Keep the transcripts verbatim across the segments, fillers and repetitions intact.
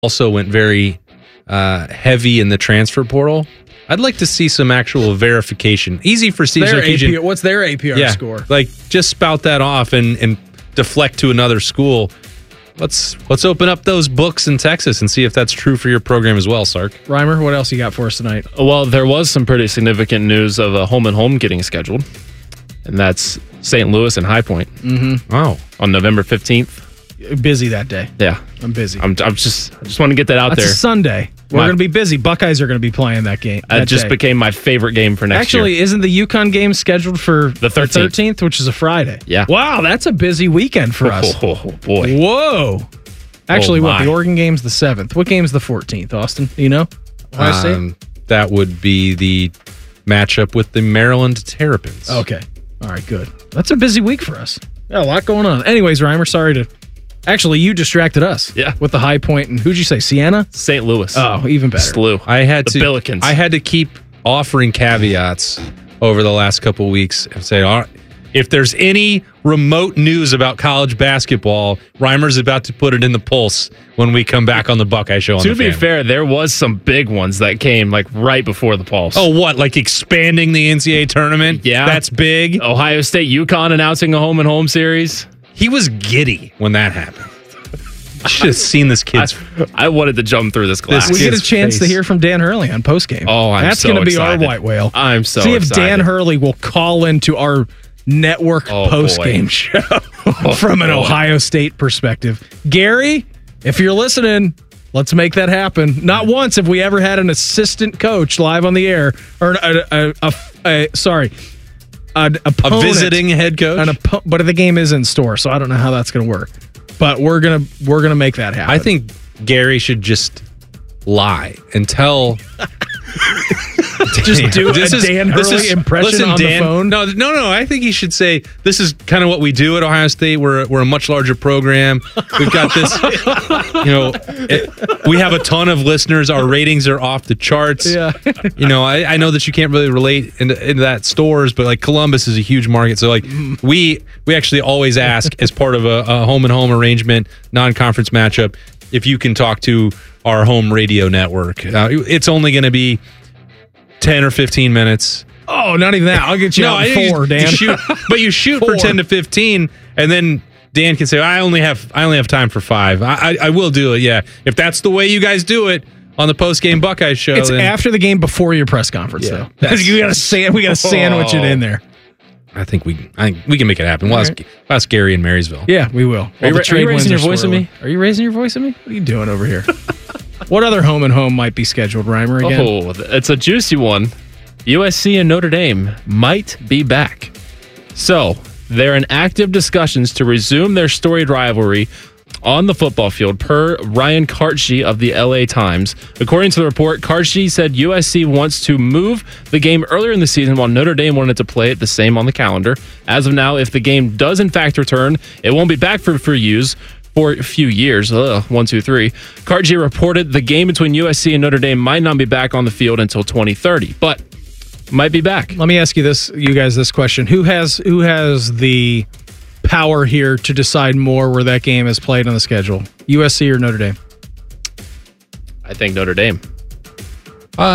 also went very uh, heavy in the transfer portal. I'd like to see some actual verification. Easy for Steve Their Sarkisian. A P R, what's their A P R yeah, score? Like, just spout that off and, and deflect to another school. Let's let's open up those books in Texas and see if that's true for your program as well, Sark. Reimer, what else you got for us tonight? Well, there was some pretty significant news of a home and home getting scheduled, and that's Saint Louis and High Point. Mm-hmm. Oh, on November fifteenth. Busy that day. Yeah, I'm busy. I'm, I'm just I just want to get that out That's there. a Sunday. We're My- going to be busy. Buckeyes are going to be playing that game. That that just day. became my favorite game for next Actually, year. isn't the UConn game scheduled for The thirteenth. thirteenth, which is a Friday? Yeah. Wow, that's a busy weekend for us. Oh, oh, boy. Whoa. Actually, Oh, what? my. The Oregon game's the seventh. What game's the fourteenth, Austin? Do you know? Ohio State? Um, that would be the matchup with the Maryland Terrapins. Okay. All right, good. That's a busy week for us. Yeah, a lot going on. Anyways, Reimer, sorry to... Actually, you distracted us. Yeah. With the High Point and who'd you say, Siena? Saint Louis. Oh, even better. S L U. I had The to. Billikens. I had to keep offering caveats over the last couple of weeks and say, all right, if there's any remote news about college basketball, Reimer's about to put it in the pulse when we come back on the Buckeye Show. On To the be Fan. fair, there was some big ones that came like right before the Pulse. Oh, what? Like expanding the N C double A tournament? Yeah. That's big. Ohio State, UConn announcing a home and home series. He was giddy when that happened. I should have seen this kid's. I, I wanted to jump through this glass. We get a kid's chance to face. hear from Dan Hurley on postgame. Oh, I'm That's so going to be excited. our white whale. I'm so See if excited. Dan Hurley will call into our network Oh, postgame boy. show from an boy. Ohio State perspective. Gary, if you're listening, let's make that happen. Not once have we ever had an assistant coach live on the air, or a, a, a, a sorry, an A opponent, visiting head coach? an oppo- but the game is in store, so I don't know how that's going to work. But we're gonna we're gonna make that happen. I think Gary should just lie and tell. just do a Dan Hurley impression listen, on Dan, the phone. No, no, no. I think he should say this is kind of what we do at Ohio State. We're we're a much larger program. We've got this. You know, it, we have a ton of listeners. Our ratings are off the charts. Yeah. You know, I, I know that you can't really relate into, into that stores, but like Columbus is a huge market. So like we we actually always ask as part of a, a home and home arrangement, non-conference matchup, if you can talk to our home radio network. Uh, it's only going to be ten or fifteen minutes. Oh, not even that. I'll get you out in I- four, you Dan. shoot- but you shoot for Four. ten to fifteen, and then Dan can say, "I only have I only have time for five. I, I, I will do it. Yeah, if that's the way you guys do it on the post game Buckeye show, It's then after the game, before your press conference, Yeah. though. That's- you gotta san- we gotta sandwich it in there. I think we I think we can make it happen. We'll ask, we'll ask Gary in Marysville. Yeah, we will. Are you, ra- are you raising your voice at me? Are you raising your voice at me? What are you doing over here? What other home and home might be scheduled, Reimer, again? Oh, it's a juicy one. U S C and Notre Dame might be back. So, they're in active discussions to resume their storied rivalry on the football field, per Ryan Kartje of the L A Times. According to the report, Kartje said U S C wants to move the game earlier in the season while Notre Dame wanted to play it the same on the calendar. As of now, if the game does in fact return, it won't be back for, for use for a few years. Ugh, one, two, three. Kartje reported the game between U S C and Notre Dame might not be back on the field until twenty thirty, but might be back. Let me ask you this, you guys, this question: Who has who has the power here to decide more where that game is played on the schedule? U S C or Notre Dame? I think Notre Dame. Uh,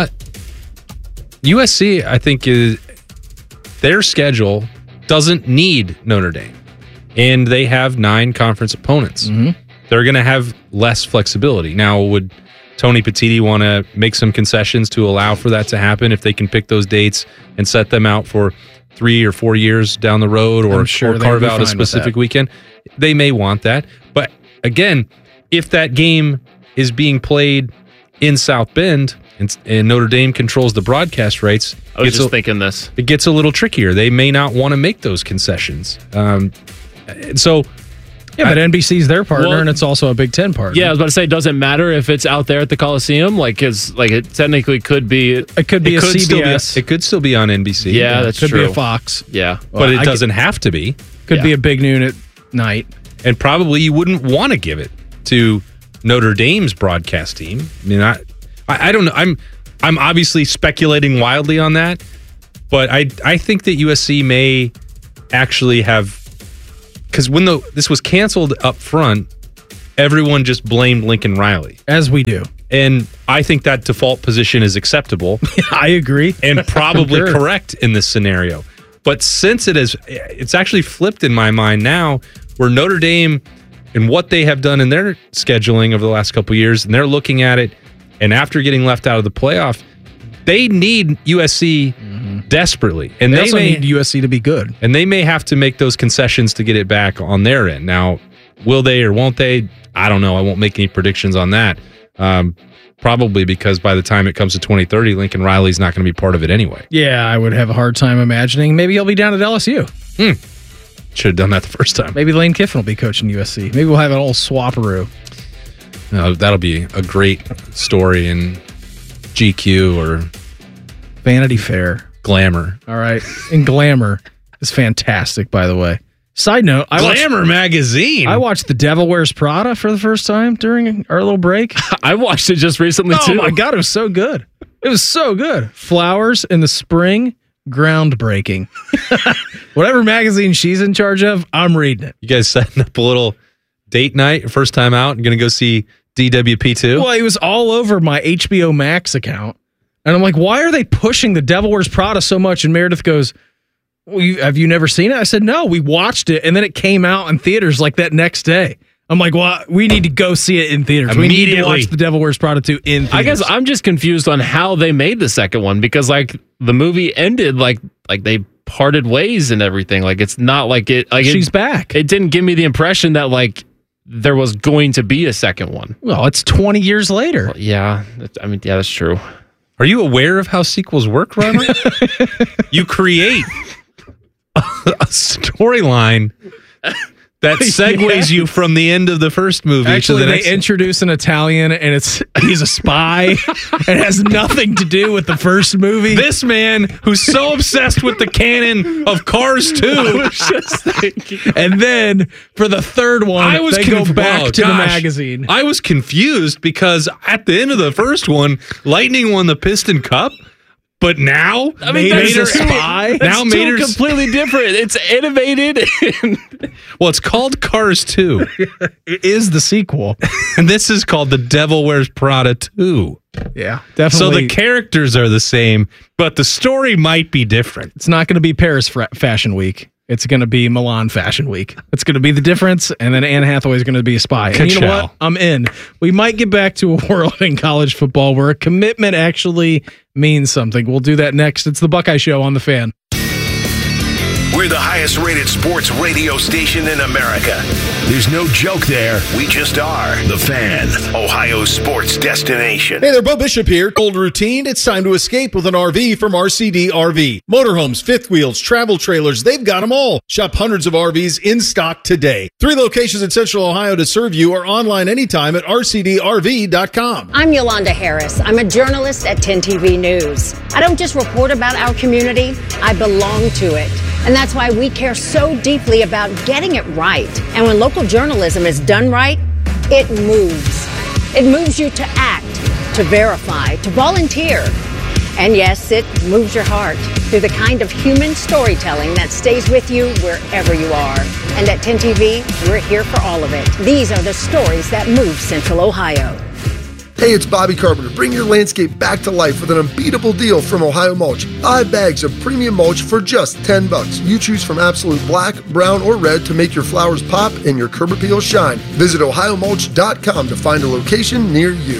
U S C, I think, is their schedule doesn't need Notre Dame, and they have nine conference opponents. Mm-hmm. They're going to have less flexibility. Now, would Tony Petitti want to make some concessions to allow for that to happen if they can pick those dates and set them out for three or four years down the road, or, I'm sure or they'd carve be out a fine with specific that. weekend? They may want that. But again, if that game is being played in South Bend and, and Notre Dame controls the broadcast rights, I was it's just a- thinking this. it gets a little trickier. They may not want to make those concessions. Um, and so, Yeah, but N B C's their partner, Well- and it's also a Big Ten partner. Yeah, I was about to say, does it matter if it's out there at the Coliseum? Like, is like it technically could be. it could be it a could still be C B S. it could still be on N B C. Yeah, that's could true. be a Fox. Yeah, but Well, it I doesn't have to be. Could Yeah. be a big noon at night. And probably you wouldn't want to give it to Notre Dame's broadcast team. I mean, I, I, I don't know. I'm, I'm obviously speculating wildly on that, but I, I think that U S C may actually have, because when the this was canceled up front, everyone just blamed Lincoln Riley. As we do. And I think that default position is acceptable. I agree. And probably Sure. correct in this scenario. But since it is, it's actually flipped in my mind now, where Notre Dame and what they have done in their scheduling over the last couple of years, and they're looking at it, and after getting left out of the playoff, they need U S C mm-hmm. desperately. And they, they also may, need U S C to be good. And they may have to make those concessions to get it back on their end. Now, will they or won't they? I don't know. I won't make any predictions on that. Um, probably because by the time it comes to twenty thirty, Lincoln Riley's not going to be part of it anyway. Yeah, I would have a hard time imagining. Maybe he'll be down at L S U. Hmm. Should have done that the first time. Maybe Lane Kiffin will be coaching U S C. Maybe we'll have an old swapperoo. Uh, that'll be a great story in G Q or Vanity Fair. Glamour. All right. And Glamour is fantastic, by the way. Side note, I Glamour watched, magazine. I watched The Devil Wears Prada for the first time during our little break. I watched it just recently, Oh too. my God, it was so good. It was so good. Flowers in the spring, groundbreaking. Whatever magazine she's in charge of, I'm reading it. You guys setting up a little date night, first time out, and going to go see D W P two? Well, it was all over my H B O Max account. And I'm like, why are they pushing The Devil Wears Prada so much? And Meredith goes, well, you, have you never seen it? I said, no, we watched it. And then it came out in theaters like that next day. I'm like, well, we need to go see it in theaters. We need to watch The Devil Wears Prada two in theaters. I guess I'm just confused on how they made the second one, because like the movie ended like like they parted ways and everything. Like it's not like it like She's it, back. It didn't give me the impression that like there was going to be a second one. Well, it's twenty years later. Well, yeah, I mean, yeah, that's true. Are you aware of how sequels work, Robert? You create a storyline that segues Yeah. you from the end of the first movie Actually, to the they next. introduce an Italian, and it's he's a spy. It has nothing to do with the first movie. This man who's so obsessed with the canon of Cars two. Just thinking. And then for the third one, I was they conf- go back oh, to the gosh. magazine. I was confused because at the end of the first one, Lightning won the Piston Cup, but now I mean, Mater's there's a two- spy. That's Now two Mater's- completely different. It's animated. And well, it's called Cars two, It is the sequel. and this is called The Devil Wears Prada two. Yeah, So definitely. the characters are the same, but the story might be different. It's not going to be Paris fra- Fashion Week. It's going to be Milan Fashion Week. It's going to be the difference, and then Anne Hathaway is going to be a spy. And you know Ka-chow. what? I'm in. We might get back to a world in college football where a commitment actually means something. We'll do that next. It's the Buckeye Show on The Fan. We're the highest rated sports radio station in America. There's no joke there. We just are. The Fan, Ohio's sports destination. Hey there, Bo Bishop here. Old routine. It's time to escape with an R V from R C D R V. Motorhomes, fifth wheels, travel trailers, they've got them all. Shop hundreds of R Vs in stock today. Three locations in Central Ohio to serve you, or online anytime at R C D R V dot com. I'm Yolanda Harris. I'm a journalist at ten T V News. I don't just report about our community, I belong to it. And that's why we care so deeply about getting it right. And when local journalism is done right, it moves. It moves you to act, to verify, to volunteer. And yes, it moves your heart through the kind of human storytelling that stays with you wherever you are. And at ten T V, we're here for all of it. These are the stories that move Central Ohio. Hey, it's Bobby Carpenter. Bring your landscape back to life with an unbeatable deal from Ohio Mulch. Five bags of premium mulch for just ten bucks. You choose from absolute black, brown, or red to make your flowers pop and your curb appeal shine. Visit ohio mulch dot com to find a location near you.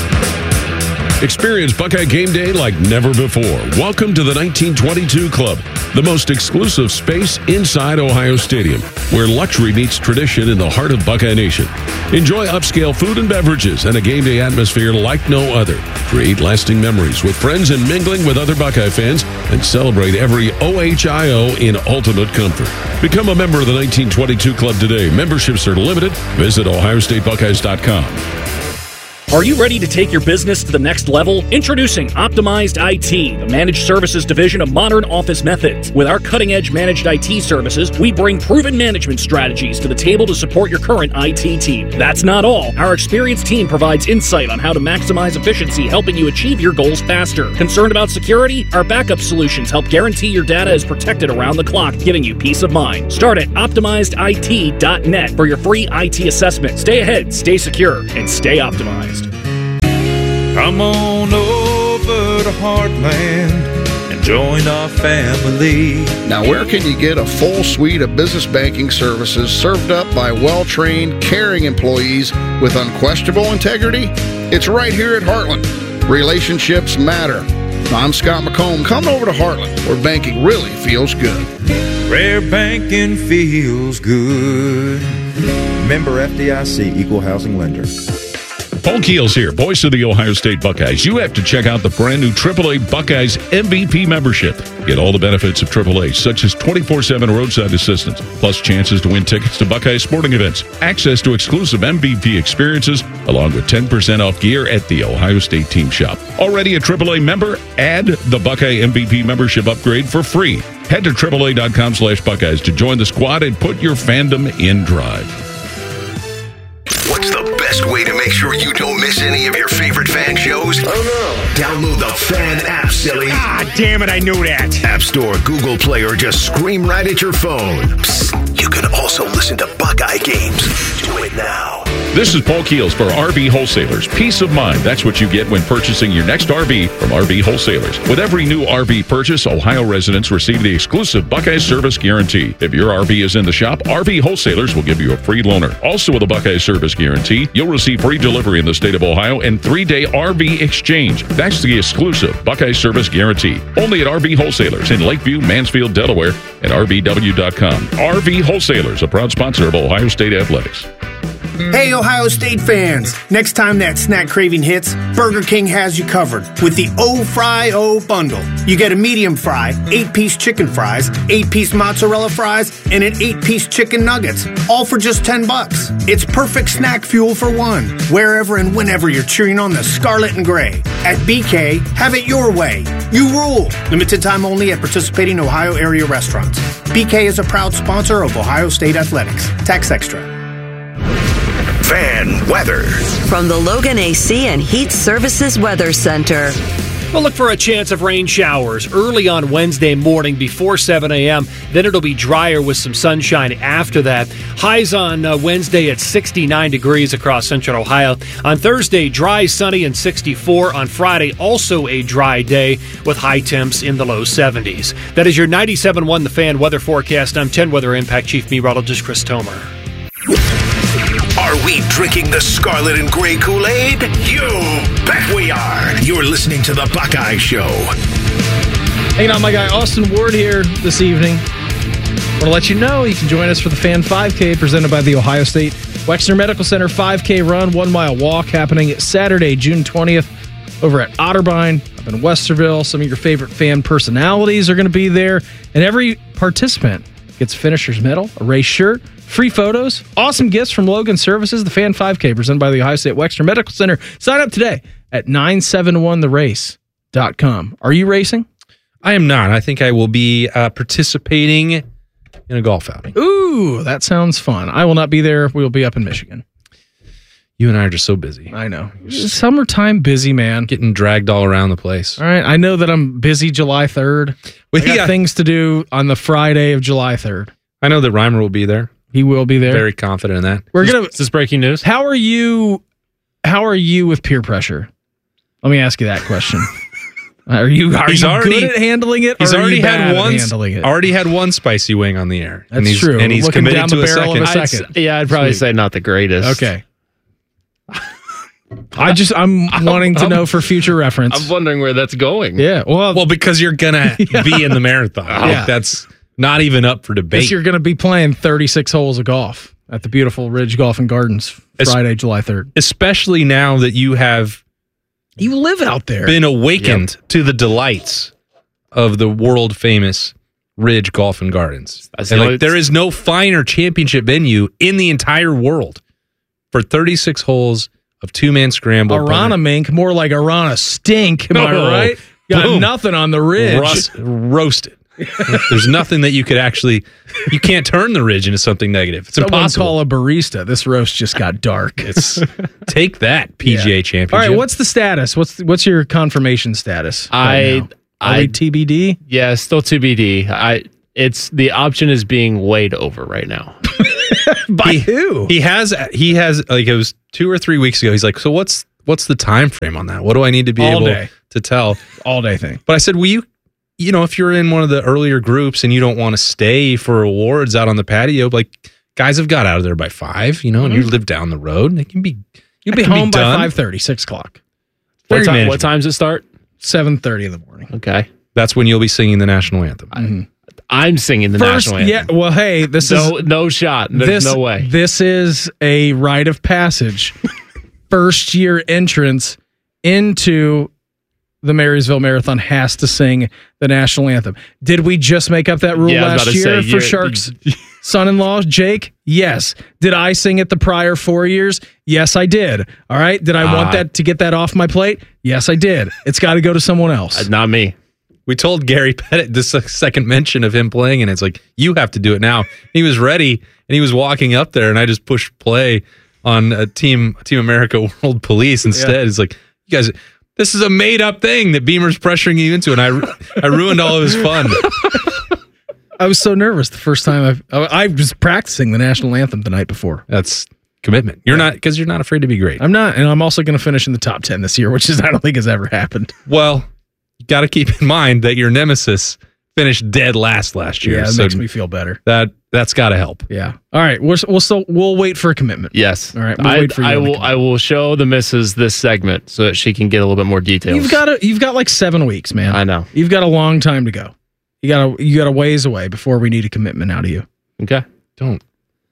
Experience Buckeye Game Day like never before. Welcome to the nineteen twenty-two Club, the most exclusive space inside Ohio Stadium, where luxury meets tradition in the heart of Buckeye Nation. Enjoy upscale food and beverages and a game day atmosphere like no other. Create lasting memories with friends and mingling with other Buckeye fans, and celebrate every O H I O in ultimate comfort. Become a member of the nineteen twenty-two Club today. Memberships are limited. Visit ohio state buckeyes dot com. Are you ready to take your business to the next level? Introducing Optimized I T, the managed services division of Modern Office Methods. With our cutting-edge managed I T services, we bring proven management strategies to the table to support your current I T team. That's not all. Our experienced team provides insight on how to maximize efficiency, helping you achieve your goals faster. Concerned about security? Our backup solutions help guarantee your data is protected around the clock, giving you peace of mind. Start at optimized I T dot net for your free I T assessment. Stay ahead, stay secure, and stay optimized. Come on over to Heartland and join our family. Now, where can you get a full suite of business banking services served up by well-trained, caring employees with unquestionable integrity? It's right here at Heartland. Relationships matter. I'm Scott McComb. Come over to Heartland, where banking really feels good. Where banking feels good. Member F D I C, Equal Housing Lender. Paul Keels here, voice of the Ohio State Buckeyes. You have to check out the brand new triple A Buckeyes M V P membership. Get all the benefits of triple A, such as twenty-four seven roadside assistance, plus chances to win tickets to Buckeyes sporting events, access to exclusive M V P experiences, along with ten percent off gear at the Ohio State team shop. Already a triple A member? Add the Buckeye M V P membership upgrade for free. Head to triple A dot com slash Buckeyes to join the squad and put your fandom in drive. What's the best way to make sure you don't miss any of your favorite fan shows? Oh no. Download the Fan app, silly. Ah, damn it, I knew that. App Store, Google Play, or just scream right at your phone. Psst, you can also listen to Buckeye games. Do it now. This is Paul Keels for R V Wholesalers. Peace of mind. That's what you get when purchasing your next R V from R V Wholesalers. With every new R V purchase, Ohio residents receive the exclusive Buckeye Service Guarantee. If your R V is in the shop, R V Wholesalers will give you a free loaner. Also with a Buckeye Service Guarantee, you'll receive free delivery in the state of Ohio and three-day R V exchange. That's the exclusive Buckeye Service Guarantee. Only at R V Wholesalers in Lakeview, Mansfield, Delaware, and R V W dot com. R V Wholesalers, a proud sponsor of Ohio State Athletics. Hey, Ohio State fans! Next time that snack craving hits, Burger King has you covered with the O-Fry-O bundle. You get a medium fry, eight-piece chicken fries, eight-piece mozzarella fries, and an eight-piece chicken nuggets, all for just ten bucks. It's perfect snack fuel for one, wherever and whenever you're cheering on the Scarlet and Gray. At B K, have it your way. You rule! Limited time only at participating Ohio area restaurants. B K is a proud sponsor of Ohio State Athletics. Tax extra. Fan weather from the Logan A C and Heat Services Weather Center. We'll look for a chance of rain showers early on Wednesday morning before seven a.m. Then it'll be drier with some sunshine after that. Highs on uh, Wednesday at sixty-nine degrees across central Ohio. On Thursday, dry, sunny, and sixty-four. On Friday, also a dry day with high temps in the low seventies. That is your ninety-seven point one The Fan weather forecast. I'm ten Weather Impact Chief Meteorologist Chris Tomer. Are we drinking the Scarlet and Gray Kool-Aid? You bet we are. You're listening to The Buckeye Show. Hanging out, my guy Austin Ward here this evening. I want to let you know you can join us for the Fan five K presented by the Ohio State Wexner Medical Center five K run, one-mile walk happening Saturday, June twentieth over at Otterbein up in Westerville. Some of your favorite fan personalities are going to be there, and every participant gets a finisher's medal, a race shirt, free photos, awesome gifts from Logan Services, the Fan five K presented by the Ohio State Wexner Medical Center. Sign up today at nine seven one the race dot com. Are you racing? I am not. I think I will be uh, participating in a golf outing. Ooh, that sounds fun. I will not be there. We will be up in Michigan. You and I are just so busy. I know. Summertime busy, man. Getting dragged all around the place. All right. I know that I'm busy July third. We got yeah. things to do on the Friday of July third. I know that Reimer will be there. He will be there. Very confident in that. We're gonna. Is this breaking news? How are you? How are you with peer pressure? Let me ask you that question. Are you? Are he's you already, good at handling it? He's or already are you had bad one. At handling it? Already had one spicy wing on the air. That's and he's, true. And he's Looking committed down to the a barrel second. of a second. I'd, yeah, I'd probably Sweet. say not the greatest. Okay. I just I'm wanting to I'm, know for future reference. I'm wondering where that's going. Yeah. Well, well, because you're gonna yeah. be in the marathon. Like, yeah. That's not even up for debate. Because you're gonna be playing thirty-six holes of golf at the beautiful Ridge Golf and Gardens Friday, es- July third. Especially now that you have you live out there, been awakened yep. to the delights of the world famous Ridge Golf and Gardens. And like, there is no finer championship venue in the entire world for thirty-six holes of two-man scramble. Arana mink, more like Arana stink. Am I Oh, right? Got boom. nothing on the ridge. Rust, roasted. There's nothing that you could actually, you can't turn the ridge into something negative. It's Someone impossible. call a barista. This roast just got dark. It's take that P G A Yeah. championship. All right, what's the status? What's what's your confirmation status? I, right now? Are I we T B D? Yeah, still T B D. I it's the option is being weighed over right now. By he, who? He has he has like it was two or three weeks ago. He's like, so what's what's the time frame on that? What do I need to be All able day. to tell? All day thing. But I said, will you, you know, if you're in one of the earlier groups and you don't want to stay for awards out on the patio, like guys have got out of there by five, you know, and you live down the road, they can be You'll that be can home by done. five thirty, six o'clock. What, Very ti- manageable. what times it start? seven thirty in the morning. Okay. That's when you'll be singing the national anthem. Mm-hmm. I'm singing the First, national anthem. yeah. Well, hey, this no, is no shot. There's this, no way. This is a rite of passage. First year entrance into the Marysville Marathon has to sing the national anthem. Did we just make up that rule Yeah, I was last about to year say, for you're- Sharks son-in-law, Jake? Yes. Did I sing it the prior four years? Yes, I did. All right. Did I want Ah. that to get that off my plate? Yes, I did. It's got to go to someone else. Uh, Not me. We told Gary Pettit this second mention of him playing, and it's like, you have to do it now. He was ready, and he was walking up there, and I just pushed play on a Team Team America World Police instead. Yeah. It's like, you guys, this is a made-up thing that Beamer's pressuring you into, and I I ruined all of his fun. I was so nervous the first time I've, I I was practicing the national anthem the night before. That's commitment. You're not, because you're not afraid to be great. I'm not, and I'm also going to finish in the top ten this year, which is I don't think has ever happened. Well, you got to keep in mind that your nemesis finished dead last last year. Yeah, it so makes me feel better. that that's got to help. Yeah. All right. We're, we'll still we'll wait for a commitment. Yes. All right. We'll I, wait for you I on the will. I will show the missus this segment so that she can get a little bit more details. You've got a, you've got like seven weeks, man. I know. You've got a long time to go. You got a you got a ways away before we need a commitment out of you. Okay. Don't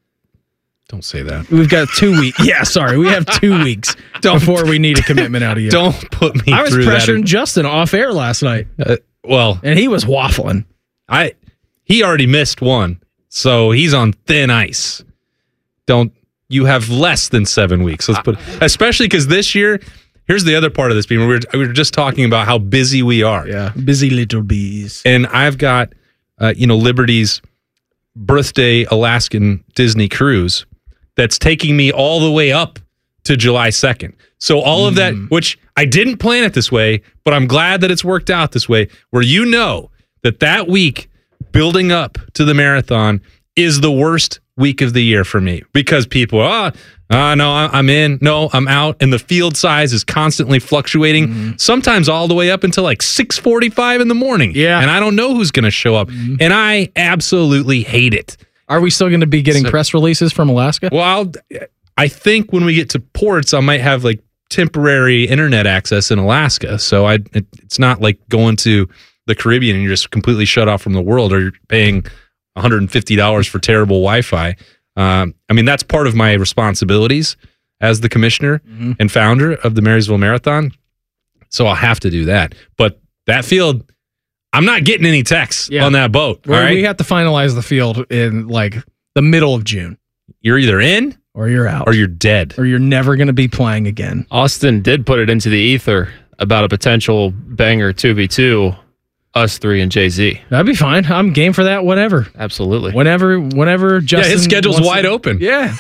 don't say that. We've got two weeks. Yeah, sorry, we have two weeks before we need a commitment out of you. Don't put me I was through that. pressuring Justin off air last night, Uh, well, and he was waffling. I he already missed one, so he's on thin ice. Don't you have less than seven weeks? Let's put, especially because this year. Here's the other part of this, being we were we were just talking about how busy we are. Yeah, busy little bees. And I've got, uh, you know, Liberty's birthday Alaskan Disney cruise that's taking me all the way up to July second. So all of that, which I didn't plan it this way, but I'm glad that it's worked out this way, where you know that that week building up to the marathon is the worst week of the year for me because people, ah, uh, no, I- I'm in, no, I'm out, and the field size is constantly fluctuating, Mm-hmm. sometimes all the way up until like six forty-five in the morning. Yeah. And I don't know who's going to show up, Mm-hmm. and I absolutely hate it. Are we still going to be getting So- press releases from Alaska? Well, I'll, I think when we get to ports, I might have like temporary internet access in Alaska, so I it, it's not like going to the Caribbean and you're just completely shut off from the world, or you're paying one hundred fifty dollars for terrible Wi-Fi. Um, I mean, that's part of my responsibilities as the commissioner Mm-hmm. and founder of the Marysville Marathon. So I'll have to do that. But that field, I'm not getting any texts Yeah. on that boat. Well, all right? we have to finalize the field in like the middle of June, You're either in or you're out, or you're dead. or you're never going to be playing again. Austin did put it into the ether about a potential banger two v two, us three and Jay-Z. That'd be fine. I'm game for that. Whatever. Absolutely. Whenever, whenever Justin. yeah, his schedule's wants to- wide open. Yeah.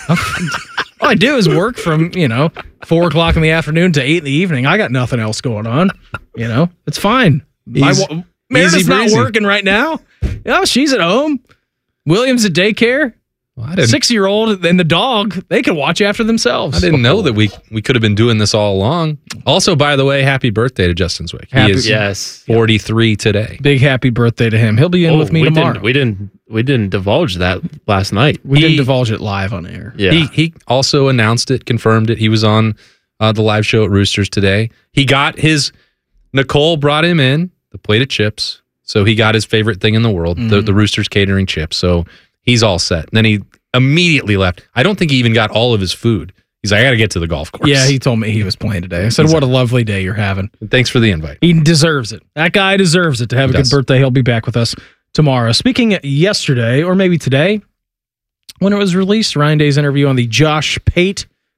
All I do is work from, you know, four o'clock in the afternoon to eight in the evening. I got nothing else going on. You know, it's fine. My Easy- wa- Meredith's easy not breezy. working right now. You know, she's at home. William's at daycare. Well, I didn't, Six-year-old and the dog, they can watch after themselves. I didn't know that we we could have been doing this all along. Also, by the way, happy birthday to Justin Zwick. He Happy- is Yes. forty-three today. Big happy birthday to him. He'll be in Oh, with me we tomorrow. Didn't, we didn't. We didn't divulge that last night. we he- didn't divulge it live on air. Yeah. He he also announced it, confirmed it. He was on uh, the live show at Roosters today. He got his Nicole brought him in the plate of chips, so he got his favorite thing in the world, Mm-hmm. the the Roosters catering chips. So he's all set. And then he immediately left. I don't think he even got all of his food. He's like, I got to get to the golf course. Yeah, he told me he was playing today. I said, He's what a lovely day you're having. Thanks for the invite. He deserves it. That guy deserves it to have He a does. good birthday. He'll be back with us tomorrow. Speaking yesterday, or maybe today, when it was released, Ryan Day's interview on the Josh Pate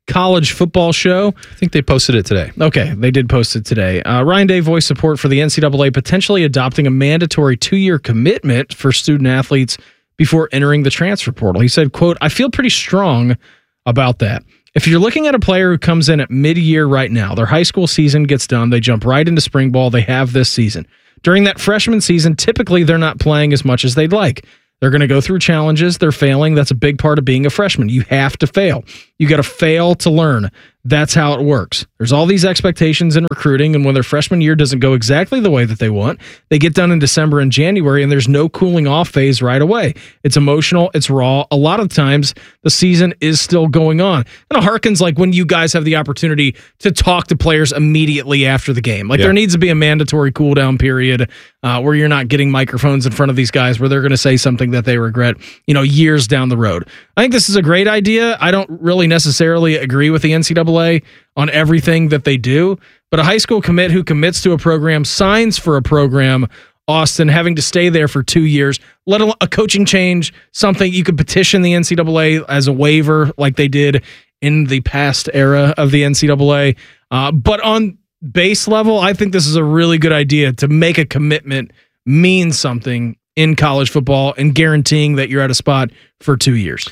college football show. I think they posted it today. Okay, they did post it today. Uh, Ryan Day voiced support for the N C double A potentially adopting a mandatory two-year commitment for student athletes before entering the transfer portal. He said, quote, I feel pretty strong about that. If you're looking at a player who comes in at mid-year right now, their high school season gets done, they jump right into spring ball, they have this season. During that freshman season, typically they're not playing as much as they'd like. They're going to go through challenges. They're failing. That's a big part of being a freshman. You have to fail. You got to fail to learn. That's how it works. There's all these expectations in recruiting, and when their freshman year doesn't go exactly the way that they want, they get done in December and January, and there's no cooling off phase right away. It's emotional. It's raw. A lot of times, the season is still going on. And it harkens like when you guys have the opportunity to talk to players immediately after the game. Like, Yeah. there needs to be a mandatory cool down period uh, where you're not getting microphones in front of these guys where they're going to say something that they regret, you know, years down the road. I think this is a great idea. I don't really necessarily agree with the N C double A on everything that they do, but a high school commit who commits to a program, signs for a program, Austin, having to stay there for two years, let alone a coaching change, something you could petition the N C double A as a waiver like they did in the past era of the N C double A. Uh, but on base level, I think this is a really good idea to make a commitment mean something in college football and guaranteeing that you're at a spot for two years.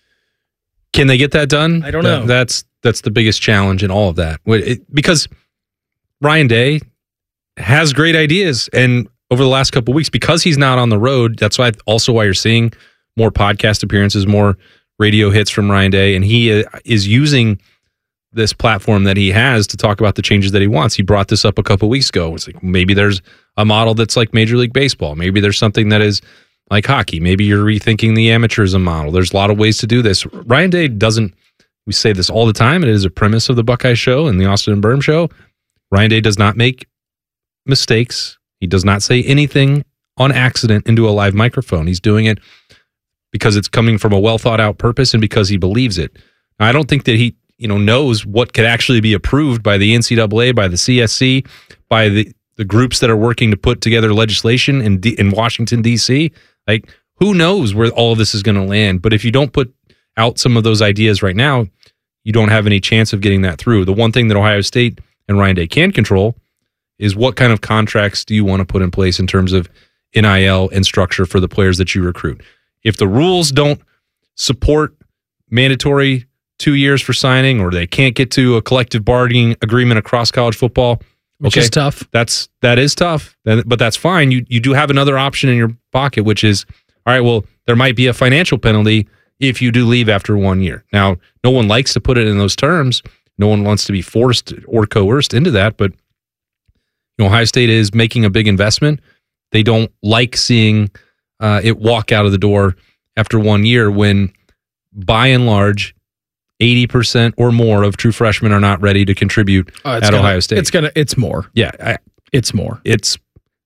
Can they get that done? I don't That- know. That's that's the biggest challenge in all of that. What- it- because Ryan Day has great ideas, and over the last couple of weeks, because he's not on the road, that's why also why you're seeing more podcast appearances, more radio hits from Ryan Day, and he uh, is using this platform that he has to talk about the changes that he wants. He brought this up a couple of weeks ago. It's like maybe there's a model that's like Major League Baseball. Maybe there's something that is like hockey. Maybe you're rethinking the amateurism model. There's a lot of ways to do this. Ryan Day doesn't, we say this all the time, and it is a premise of the Buckeye Show and the Austin and Berm Show. Ryan Day does not make mistakes. He does not say anything on accident into a live microphone. He's doing it because it's coming from a well thought out purpose and because he believes it. Now, I don't think that he, you know, knows what could actually be approved by the N C double A, by the C S C, by the, the groups that are working to put together legislation in D, in Washington, D C. Like, who knows where all of this is going to land? But if you don't put out some of those ideas right now, you don't have any chance of getting that through. The one thing that Ohio State and Ryan Day can control is what kind of contracts do you want to put in place in terms of N I L and structure for the players that you recruit. If the rules don't support mandatory two years for signing, or they can't get to a collective bargaining agreement across college football, Which is tough. That's that is tough, That- but that's fine. You you do have another option in your pocket, which is, all right, well, there might be a financial penalty if you do leave after one year. Now, no one likes to put it in those terms. No one wants to be forced or coerced into that, but you know, Ohio State is making a big investment. They don't like seeing uh, it walk out of the door after one year when, by and large, eighty percent or more of true freshmen are not ready to contribute Oh, at it's gonna- Ohio State. It's gonna. It's more. Yeah, I, it's more. It's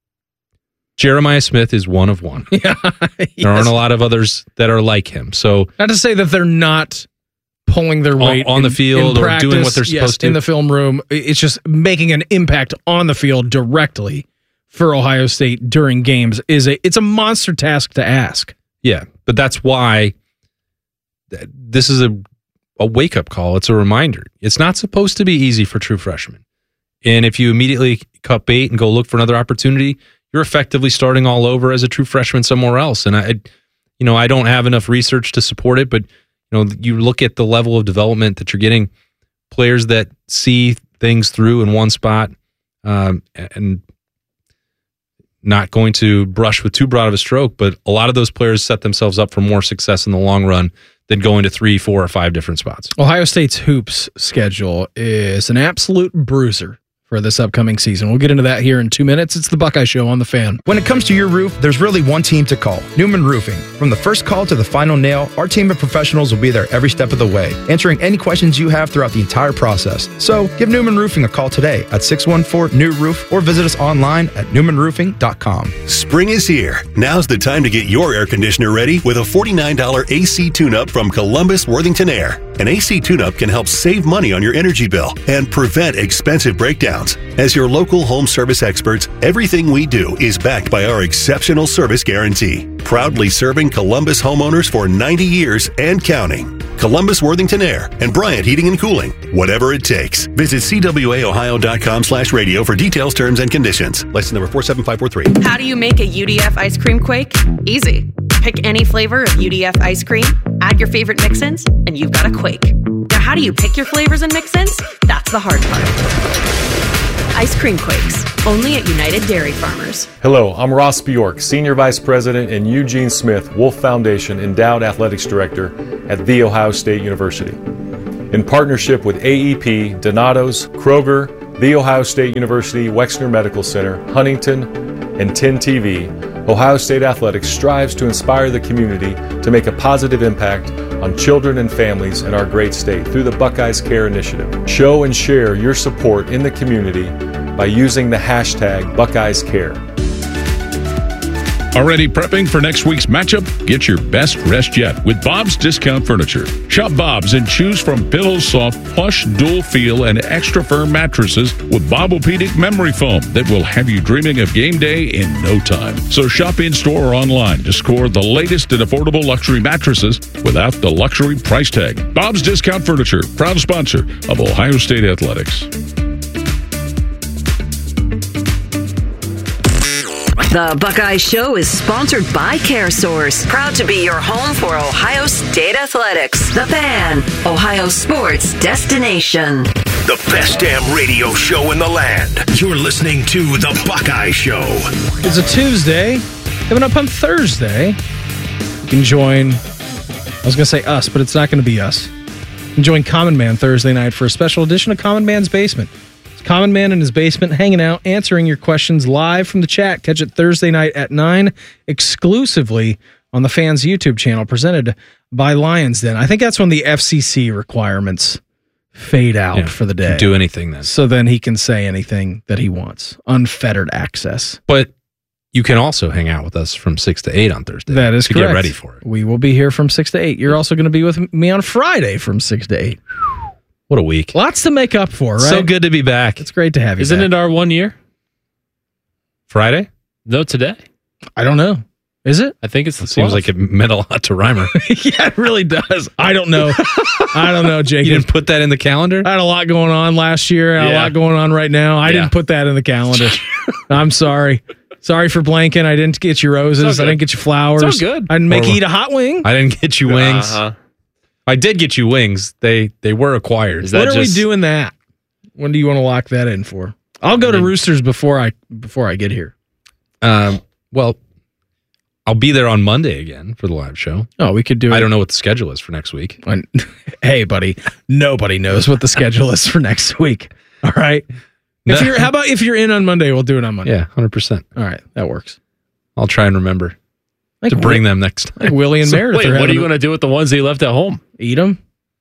Jeremiah Smith is one of one. Yeah, There aren't a lot of others that are like him. So Not to say that they're not pulling their On- weight on the in- field in or doing what practice, they're yes, supposed to. in the film room. It's just making an impact on the field directly for Ohio State during games is a it's a monster task to ask. yeah, but that's why th- this is a a wake up call. It's a reminder. It's not supposed to be easy for true freshmen. And if you immediately cut bait and go look for another opportunity, you're effectively starting all over as a true freshman somewhere else. And I, you know, I don't have enough research to support it, but you know, you look at the level of development that you're getting, players that see things through in one spot, um, and not going to brush with too broad of a stroke, but a lot of those players set themselves up for more success in the long run than going to three, four, or five different spots. Ohio State's hoops schedule is an absolute bruiser for this upcoming season. We'll get into that here in two minutes. It's the Buckeye Show on the Fan. When it comes to your roof, there's really one team to call, Newman Roofing. From the first call to the final nail, our team of professionals will be there every step of the way, answering any questions you have throughout the entire process. So give Newman Roofing a call today at six one four, N E W Roof or visit us online at newman roofing dot com. Spring is here. Now's the time to get your air conditioner ready with a forty-nine dollars A C tune-up from Columbus Worthington Air. An A C tune-up can help save money on your energy bill and prevent expensive breakdowns. As your local home service experts, everything we do is backed by our exceptional service guarantee. Proudly serving Columbus homeowners for ninety years and counting. Columbus Worthington Air and Bryant Heating and Cooling. Whatever it takes. Visit C W A Ohio dot com slash radio for details, terms, and conditions. License number four seven five four three. How do you make a U D F ice cream quake? Easy. Pick any flavor of U D F ice cream, add your favorite mix-ins, and you've got a quake. Now, how do you pick your flavors and mix-ins? That's the hard part. Ice cream quakes, only at United Dairy Farmers. Hello, I'm Ross Bjork, Senior Vice President and Eugene Smith Wolf Foundation Endowed Athletics Director at The Ohio State University. In partnership with A E P, Donato's, Kroger, The Ohio State University Wexner Medical Center, Huntington, and ten T V, Ohio State Athletics strives to inspire the community to make a positive impact on children and families in our great state through the Buckeyes Care Initiative. Show and share your support in the community by using the hashtag Buckeyes Care. Already prepping for next week's matchup? Get your best rest yet with Bob's Discount Furniture. Shop Bob's and choose from pillows, soft, plush, dual feel, and extra firm mattresses with Bobopedic memory foam that will have you dreaming of game day in no time. So shop in store or online to score the latest and affordable luxury mattresses without the luxury price tag. Bob's Discount Furniture, proud sponsor of Ohio State Athletics. The Buckeye Show is sponsored by CareSource, proud to be your home for Ohio State Athletics. The Fan, Ohio sports destination. The best damn radio show in the land. You're listening to The Buckeye Show. It's a Tuesday. Coming up on Thursday, you can join, I was going to say us, but it's not going to be us. You can join Common Man Thursday night for a special edition of Common Man's Basement. Common Man in his basement, hanging out, answering your questions live from the chat. Catch it Thursday night at nine, exclusively on the Fans YouTube channel, presented by Lions Den. I think that's when the F C C requirements fade out Yeah, for the day. can do anything then. So then he can say anything that he wants. Unfettered access. But you can also hang out with us from six to eight on Thursday. That is to correct. get ready for it. We will be here from six to eight. You're also going to be with me on Friday from six to eight. What a week. Lots to make up for, right? So good to be back. It's great to have you Isn't back. it our one year? Friday? No, today. I don't know. Is it? I think it's the It seems like it meant a lot to Reimer. Yeah, it really does. I don't know. I don't know, Jacob. You didn't put that in the calendar? I had a lot going on last year. I had Yeah. a lot going on right now. I Yeah. didn't put that in the calendar. I'm sorry. Sorry for blanking. I didn't get you roses. It's all I good. didn't get you flowers. It's all good. I didn't make Or- you eat a hot wing. I didn't get you wings. Uh-huh. I did get you wings. They they were acquired. Is that When are just- we doing that? When do you want to lock that in for? I'll go to Roosters before I before I get here. Um, well, I'll be there on Monday again for the live show. Oh, we could do it. I don't know what the schedule is for next week. When- hey, buddy, nobody knows what the schedule is for next week. All right. If No. you're, how about if you're in on Monday, we'll do it on Monday. Yeah, one hundred percent. All right, that works. I'll try and remember Like to bring Wi- them next time. Like Willie and So, Meredith. wait, are what are having you a- going to do with the ones that you left at home? Eat them?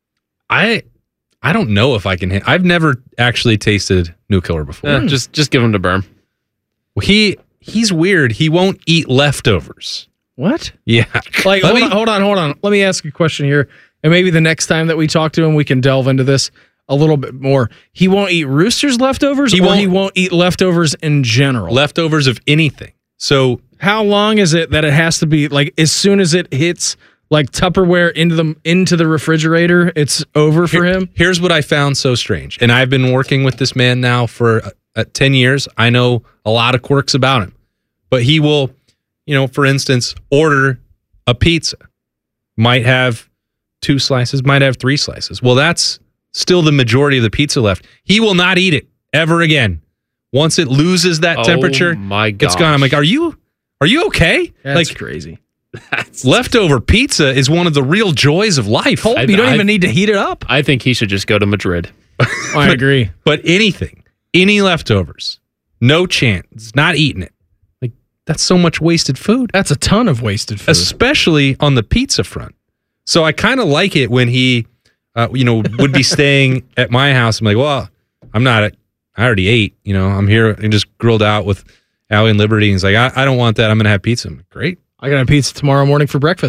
I I don't know if I can. ha- I've never actually tasted New Killer before. Eh, just just give them to Berm. Well, he he's weird. He won't eat leftovers. What? Yeah. Like, Let hold me- on, hold on, hold on. Let me ask a question here, and maybe the next time that we talk to him, we can delve into this a little bit more. He won't eat Roosters leftovers, He or won't- he won't eat leftovers in general. leftovers of anything. So How long is it that it has to be? Like, as soon as it hits like Tupperware into the into the refrigerator, it's over for Here- him. Here's what I found so strange. And I've been working with this man now for uh, uh, ten years. I know a lot of quirks about him. But he will, you know, for instance, order a pizza. Might have two slices, might have three slices. Well, that's still the majority of the pizza left. He will not eat it ever again. Once it loses that Oh temperature, my it's gone. I'm like, are you are you okay? That's like crazy. leftover pizza is one of the real joys of life. Hope you don't even need to heat it up. I think he should just go to Madrid. I agree. But anything, any leftovers, no chance, not eating it. Like, that's so much wasted food. That's a ton of wasted food. Especially on the pizza front. So I kind of like it when he, uh, you know, would be staying at my house. I'm like, well, I'm not, I already ate, you know, I'm here and just grilled out with Allie and Liberty. And he's like, I, I don't want that. I'm going to have pizza. I'm like, great. I got a pizza tomorrow morning for breakfast.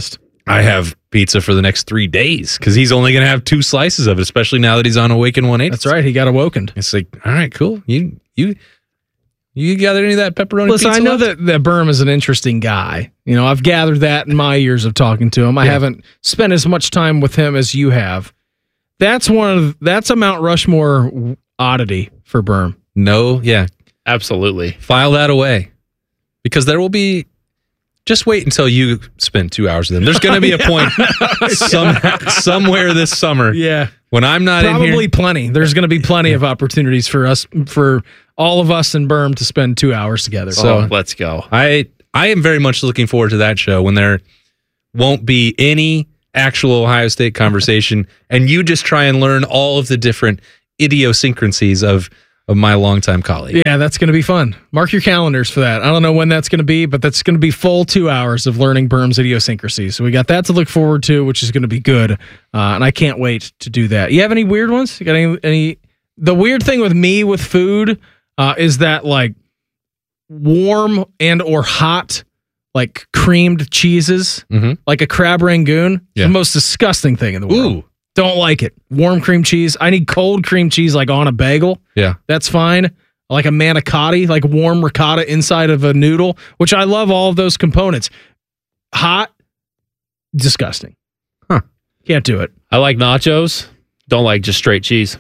I have pizza for the next three days because he's only going to have two slices of it, especially now that he's on Awaken one eighty. That's right. He got awokened. It's like, all right, cool. You you you got any of that pepperoni Listen, pizza I know left? that, that Berm is an interesting guy. You know, I've gathered that in my years of talking to him. I Yeah. haven't spent as much time with him as you have. That's one of that's a Mount Rushmore oddity for Berm. No, yeah. Absolutely. File that away because there will be. Just wait until you spend two hours with them. There's going to be a point some, somewhere this summer. Yeah. When I'm not in Probably here. plenty. There's going to be plenty of opportunities for us, for all of us in Berm to spend two hours together. So Oh, let's go. I I am very much looking forward to that show when there won't be any actual Ohio State conversation and you just try and learn all of the different idiosyncrasies of of my longtime colleague. Yeah, that's going to be fun. Mark your calendars for that. I don't know when that's going to be, but that's going to be full two hours of learning Berm's idiosyncrasies. So we got that to look forward to, which is going to be good. Uh, and I can't wait to do that. You have any weird ones? You got any? any the weird thing with me with food uh, is that like warm and or hot, like creamed cheeses, mm-hmm. like a crab rangoon, Yeah. the most disgusting thing in the world. Ooh. Don't like it. Warm cream cheese. I need cold cream cheese like on a bagel. Yeah. That's fine. Like a manicotti, like warm ricotta inside of a noodle, which I love all of those components. Hot, disgusting. Huh. Can't do it. I like nachos. Don't like just straight cheese.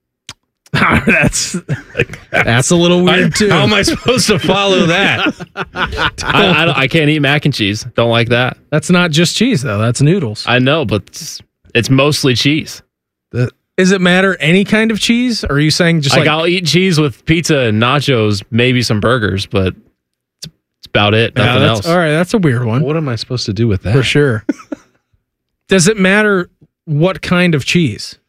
that's that's a little weird I- too. How am I supposed to follow that? I, I, don't- I can't eat mac and cheese. Don't like that. That's not just cheese though. That's noodles. I know, but it's, it's mostly cheese. Does it matter any kind of cheese? Or are you saying just like, like, I'll eat cheese with pizza and nachos, maybe some burgers, but it's, it's about it. Yeah, Nothing that's- else. All right, that's a weird one. What am I supposed to do with that? For sure. Does it matter what kind of cheese?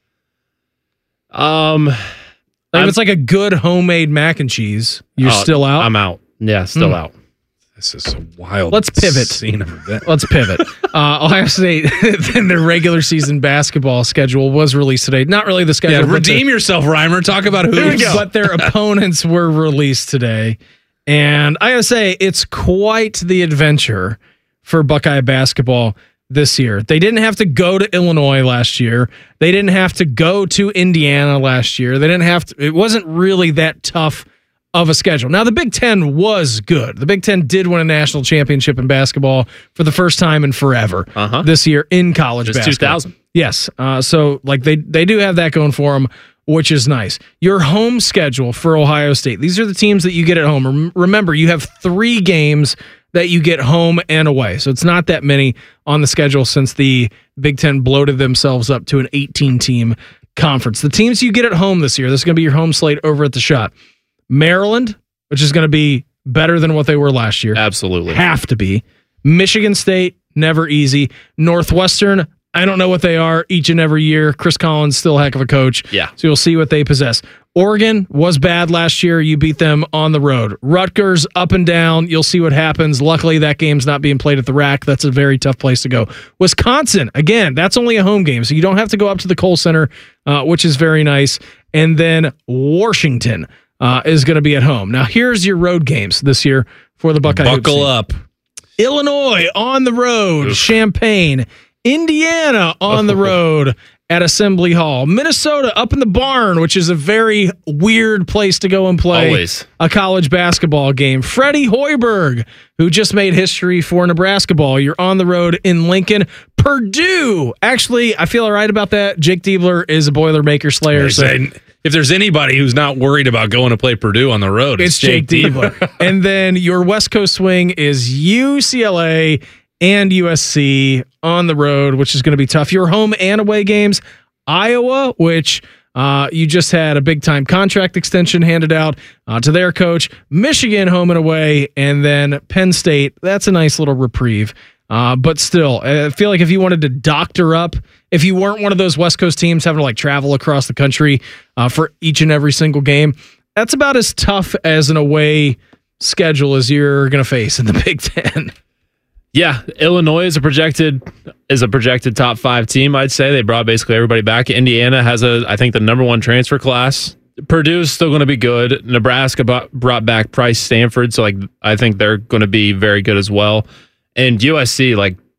Um, like if it's like a good homemade mac and cheese, you're Oh, still out. I'm out. Yeah, still Hmm. out. This is a wild. Let's pivot. Scene of event. Let's pivot. Uh, Ohio State, then their regular season basketball schedule was released today. Not really the schedule. Yeah, but redeem the- yourself, Reimer. Talk about There we hoops. go. But their opponents were released today. And I gotta say, it's quite the adventure for Buckeye basketball this year. They didn't have to go to Illinois last year. They didn't have to go to Indiana last year. They didn't have to, it wasn't really that tough of a schedule. Now, the Big Ten was good. The Big Ten did win a national championship in basketball for the first time in forever Uh-huh. this year in college Just basketball. two thousand. Yes. Uh, so, like, they, they do have that going for them, which is nice. Your home schedule for Ohio State. These are the teams that you get at home. Rem- Remember, you have three games that you get home and away. So it's not that many on the schedule since the Big Ten bloated themselves up to an eighteen-team conference. The teams you get at home this year, this is going to be your home slate over at the Shot. Maryland, which is going to be better than what they were last year. Absolutely. Have to be. Michigan State, never easy. Northwestern, I don't know what they are each and every year. Chris Collins, still a heck of a coach. Yeah. So you'll see what they possess. Oregon was bad last year. You beat them on the road. Rutgers, up and down. You'll see what happens. Luckily, that game's not being played at the Rack. That's a very tough place to go. Wisconsin, again, that's only a home game, so you don't have to go up to the Kohl Center, uh, which is very nice. And then Washington uh, is going to be at home. Now, here's your road games this year for the Buckeye Hoops Buckle team. up. Illinois on the road, Champaign, Indiana on the road at Assembly Hall, Minnesota up in the barn, which is a very weird place to go and play Always. a college basketball game. Freddie Hoiberg, who just made history for Nebraska ball. You're on the road in Lincoln. Purdue, actually, I feel all right about that. Jake Diebler is a Boilermaker slayer. So Saying, if there's anybody who's not worried about going to play Purdue on the road, it's Jake Diebler. And then your West Coast swing is U C L A and U S C on the road, which is going to be tough. Your home and away games, Iowa, which uh, you just had a big time contract extension handed out uh, to their coach, Michigan home and away, and then Penn State. That's a nice little reprieve. Uh, but still, I feel like if you wanted to doctor up, if you weren't one of those West Coast teams having to like travel across the country uh, for each and every single game, that's about as tough as an away schedule as you're going to face in the Big Ten. Yeah, Illinois is a projected is a projected top five team. I'd say they brought basically everybody back. Indiana has a I think the number one transfer class. Purdue's still going to be good. Nebraska brought, brought back Price Stanford, so like I think they're going to be very good as well. And U S C, like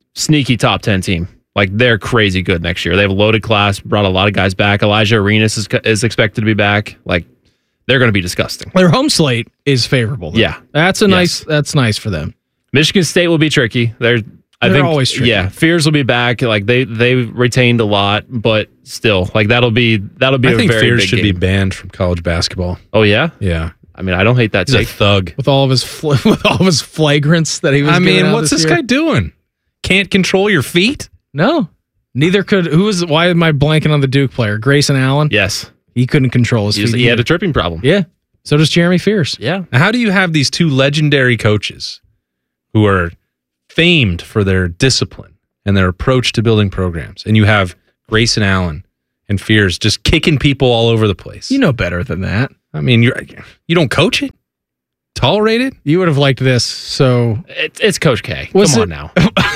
sneaky top ten team. Like, they're crazy good next year. They have a loaded class, brought a lot of guys back. Elijah Arenas is, is expected to be back. Like, they're going to be disgusting. Their home slate is favorable, though. Yeah. That's a Yes. nice that's nice for them. Michigan State will be tricky. They're I They're think always tricky. Yeah, Fears will be back. Like they they've retained a lot, but still, like that'll be that'll be I a think very Fears big should game. be banned from college basketball. Oh yeah, Yeah. I mean, I don't hate that He's a take. thug. With all of his fl- with all of his flagrants that he was I giving mean, out what's this year. guy doing? Can't control your feet? No. Neither could who was why am I blanking on the Duke player? Grayson Allen? Yes. He couldn't control his He, was- feet. he had either. a tripping problem. Yeah. So does Jeremy Fears. Yeah. Now, how do you have these two legendary coaches who are famed for their discipline and their approach to building programs, and you have Grayson Allen and Fears just kicking people all over the place? You know better than that. I mean, you're you don't coach it, tolerate it. You would have liked this. So It's, it's Coach K. Was Come it- on now.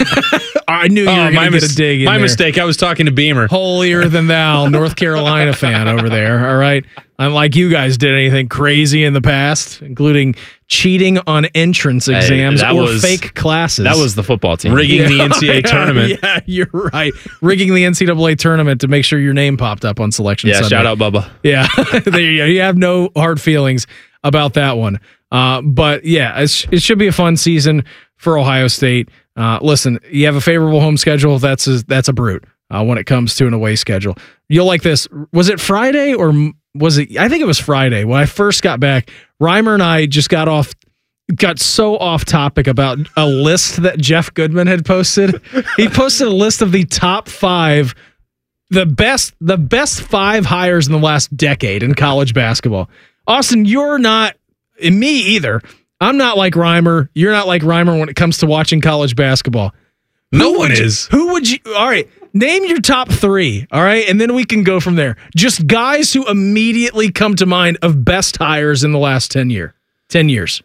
I knew you Oh, were my going to get mis- a dig in my there. mistake. I was talking to Beamer. Holier than thou, North Carolina fan over there. All right. Unlike you guys did anything crazy in the past, including cheating on entrance Hey, exams that or was- fake classes. That was the football team. Rigging the N C double A Yeah, tournament. Yeah, you're right. Rigging the N C double A tournament to make sure your name popped up on selection Yeah, Sunday. shout out Bubba. Yeah, there you go. You have no hard feelings about that one. Uh, but yeah, it's, it should be a fun season for Ohio State. Uh, listen, you have a favorable home schedule. That's a, that's a brute uh, when it comes to an away schedule. You'll like this. Was it Friday or was it? I think it was Friday when I first got back. Reimer and I just got off, got so off topic about a list that Jeff Goodman had posted. He posted a list of the top five. The best, the best five hires in the last decade in college basketball. Austin, you're not, and me either. I'm not like Reimer. You're not like Reimer when it comes to watching college basketball. No Who one would you- is. Who would you? All right, name your top three. All right, and then we can go from there. Just guys who immediately come to mind of best hires in the last ten year, ten years.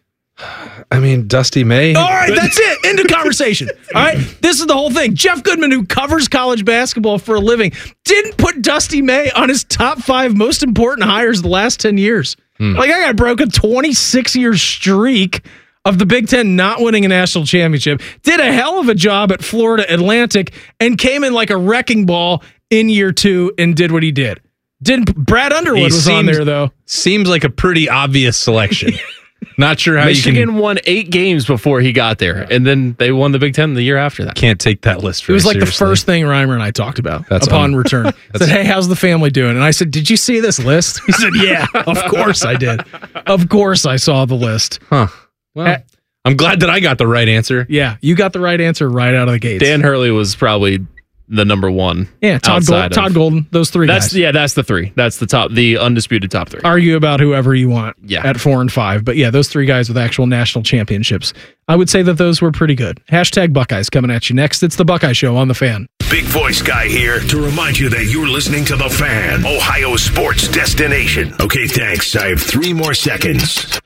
I mean, Dusty May. All right, that's it. End of conversation. All right, this is the whole thing. Jeff Goodman, who covers college basketball for a living, didn't put Dusty May on his top five most important hires of the last ten years. Hmm. Like, I got broke a twenty-six year streak of the Big Ten not winning a national championship, did a hell of a job at Florida Atlantic, and came in like a wrecking ball in year two and did what he did. Didn't Brad Underwood He was on seems- there, though. Seems like a pretty obvious selection. Not sure how Michigan you can, won eight games before he got there, and then they won the Big Ten the year after that. can't take that list It very was like seriously. the first thing Reimer and I talked about That's upon un- return. That's- Said, "Hey, how's the family doing?" And I said, "Did you see this list?" He said, "Yeah, of course I did. Of course I saw the list." Huh. Well, Uh, I'm glad that I got the right answer. Yeah, you got the right answer right out of the gates. Dan Hurley was probably the number one. yeah, Todd, Gold, outside of- Todd Golden, those three That's guys. yeah, that's the three. That's the top, the undisputed top three. Argue about whoever you want Yeah. at four and five. But yeah, those three guys with actual national championships. I would say that those were pretty good. Hashtag Buckeyes coming at you next. It's the Buckeye Show on The Fan. Big voice guy here to remind you that you're listening to The Fan, Ohio sports destination. Okay, thanks. I have three more seconds.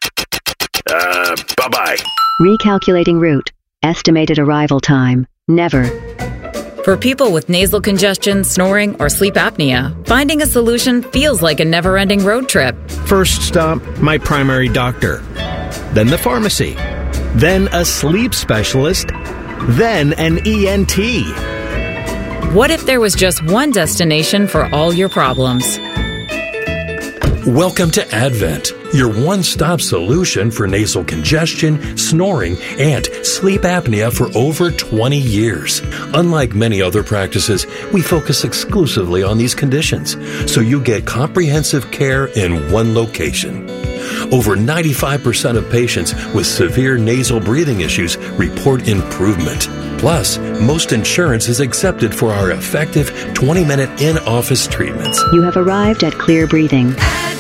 Uh, bye-bye. Recalculating route. Estimated arrival time. Never. For people with nasal congestion, snoring, or sleep apnea, finding a solution feels like a never-ending road trip. First stop, my primary doctor. Then the pharmacy. Then a sleep specialist. Then an E N T. What if there was just one destination for all your problems? Welcome to Advent, your one-stop solution for nasal congestion, snoring, and sleep apnea for over twenty years. Unlike many other practices, we focus exclusively on these conditions, so you get comprehensive care in one location. Over ninety-five percent of patients with severe nasal breathing issues report improvement. Plus, most insurance is accepted for our effective twenty-minute in-office treatments. You have arrived at Clear Breathing.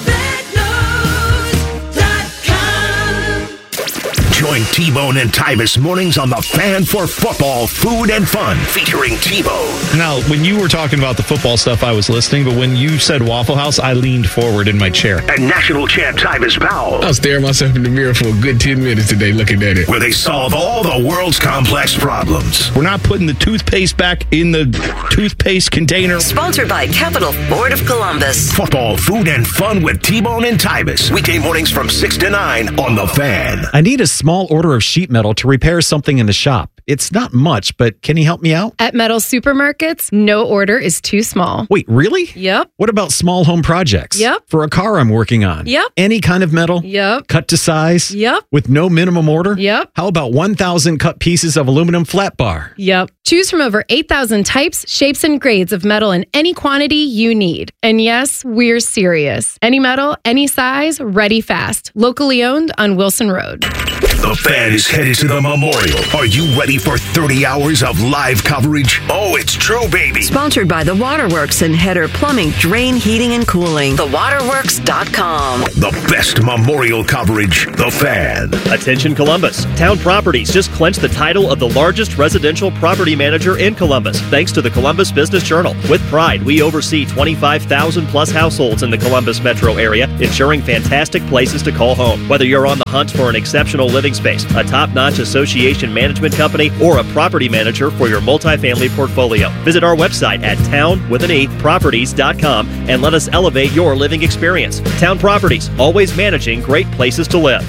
Join T-Bone and Tyvis mornings on The Fan for football, food, and fun, featuring T-Bone. Now, when you were talking about the football stuff, I was listening, but when you said Waffle House, I leaned forward in my chair. And national champ Tyvis Powell. I was staring myself in the mirror for a good ten minutes today looking at it. Where they solve all the world's complex problems. We're not putting the toothpaste back in the toothpaste container. Sponsored by Capital Ford of Columbus. Football, food, and fun with T-Bone and Tyvis. Weekday mornings from six to nine on The Fan. I need a small order of sheet metal to repair something in the shop. It's not much, but can you help me out? At metal supermarkets, no order is too small. Wait, really? Yep. What about small home projects? Yep. For a car I'm working on? Yep. Any kind of metal? Yep. Cut to size? Yep. With no minimum order? Yep. How about one thousand cut pieces of aluminum flat bar? Yep. Choose from over eight thousand types, shapes, and grades of metal in any quantity you need. And yes, we're serious. Any metal, any size, ready fast. Locally owned on Wilson Road. The Fan is headed to the Memorial. Are you ready for thirty hours of live coverage? Oh, it's true, baby. Sponsored by The Waterworks and Header Plumbing, Drain, Heating, and Cooling. the waterworks dot com. The best Memorial coverage. The Fan. Attention Columbus. Town Properties just clinched the title of the largest residential property manager in Columbus, thanks to the Columbus Business Journal. With pride, we oversee twenty-five thousand plus households in the Columbus metro area, ensuring fantastic places to call home. Whether you're on the hunt for an exceptional living space, a top-notch association management company, or a property manager for your multifamily portfolio, visit our website at town with an E properties dot com and let us elevate your living experience. Town Properties, always managing great places to live.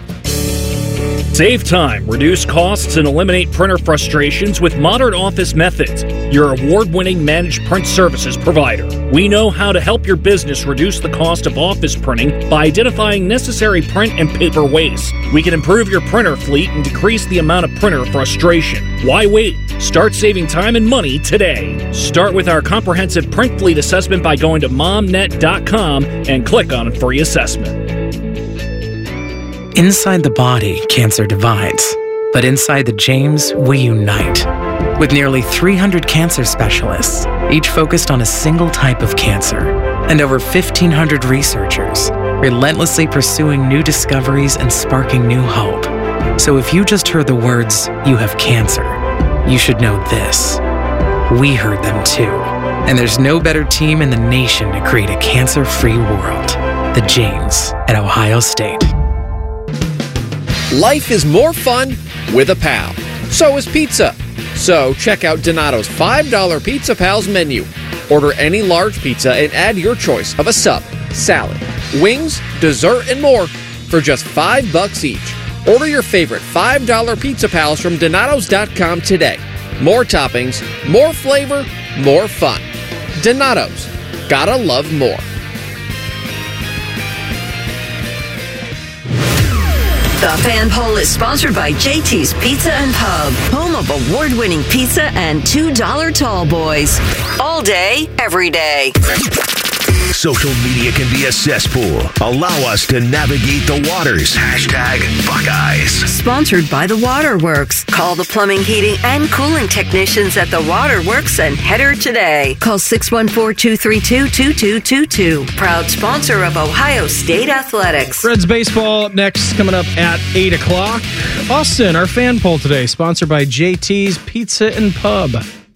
Save time, reduce costs, and eliminate printer frustrations with Modern Office Methods, your award-winning managed print services provider. We know how to help your business reduce the cost of office printing by identifying necessary print and paper waste. We can improve your printer fleet and decrease the amount of printer frustration. Why wait? Start saving time and money today. Start with our comprehensive print fleet assessment by going to momnet dot com and click on Free Assessment. Inside the body, cancer divides. But inside the James, we unite. With nearly three hundred cancer specialists, each focused on a single type of cancer, and over fifteen hundred researchers, relentlessly pursuing new discoveries and sparking new hope. So if you just heard the words, "you have cancer," you should know this. We heard them too. And there's no better team in the nation to create a cancer-free world. The James at Ohio State. Life is more fun with a pal. So is pizza. So check out Donato's five dollar Pizza Pals menu. Order any large pizza and add your choice of a sub, salad, wings, dessert, and more for just five bucks each. Order your favorite five dollar Pizza Pals from Donatos dot com today. More toppings, more flavor, more fun. Donatos. Gotta love more. The Fan Poll is sponsored by J T's Pizza and Pub, home of award-winning pizza and two dollar tall boys. All day, every day. Social media can be a cesspool. Allow us to navigate the waters. Hashtag Buckeyes. Sponsored by The Waterworks. Call the plumbing, heating, and cooling technicians at The Waterworks and Header today. Call six one four, two three two, two two two two. Proud sponsor of Ohio State Athletics. Reds baseball up next, coming up at eight o'clock. Austin, our fan poll today, sponsored by J T's Pizza and Pub.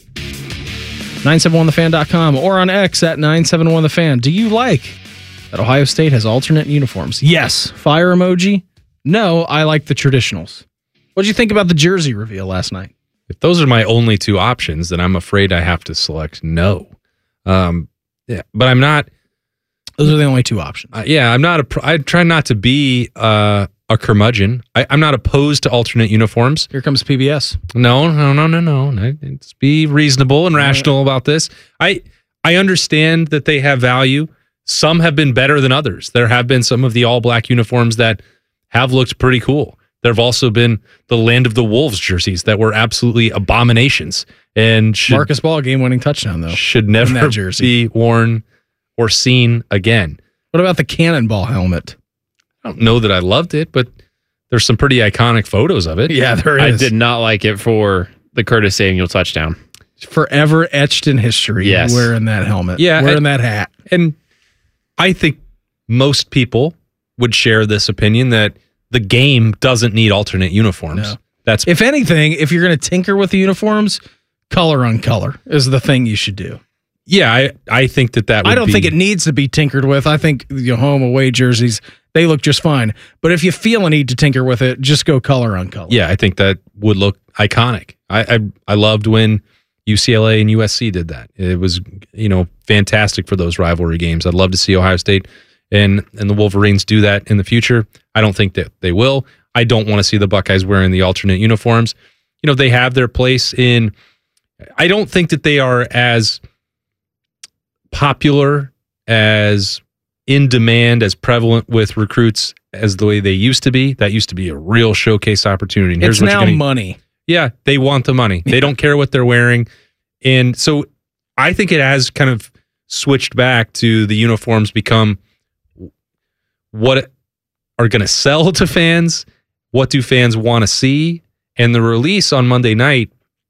nine seven one the fan dot com or on X at nine seven one the fan. Do you like that Ohio State has alternate uniforms? Yes. Fire emoji. No, I like the traditionals. What did you think about the jersey reveal last night? If those are my only two options, then I'm afraid I have to select no. Um, yeah, but I'm not. Those are the only two options. Uh, yeah, I'm not. A, I try not to be uh, a curmudgeon. I, I'm not opposed to alternate uniforms. Here comes P B S. No, no, no, no, no. Let's be reasonable and rational about this. I I understand that they have value. Some have been better than others. There have been some of the all-black uniforms that have looked pretty cool. There have also been the Land of the Wolves jerseys that were absolutely abominations. And should, Marcus Ball game-winning touchdown, though. Should never be worn or seen again. What about the Cannonball helmet? I don't know that I loved it, but there's some pretty iconic photos of it. Yeah, there is. I did not like it for the Curtis Samuel touchdown. Forever etched in history. Yes. Wearing that helmet. Yeah. Wearing and, that hat. And I think most people would share this opinion that the game doesn't need alternate uniforms. No. That's if anything, if you're going to tinker with the uniforms, color on color is the thing you should do. Yeah, I, I think that that would I don't be, think it needs to be tinkered with. I think your home away jerseys, they look just fine. But if you feel a need to tinker with it, just go color on color. Yeah, I think that would look iconic. I, I I loved when U C L A and U S C did that. It was, you know, fantastic for those rivalry games. I'd love to see Ohio State and and the Wolverines do that in the future. I don't think that they will. I don't want to see the Buckeyes wearing the alternate uniforms. you know, they have their place in. I don't think that they are as popular, as in demand, as prevalent with recruits as the way they used to be. That used to be a real showcase opportunity. And here's It's what now you're gonna, money. Yeah, they want the money. They don't care what they're wearing. And so I think it has kind of switched back to the uniforms become what are going to sell to fans, what do fans want to see, and the release on Monday night,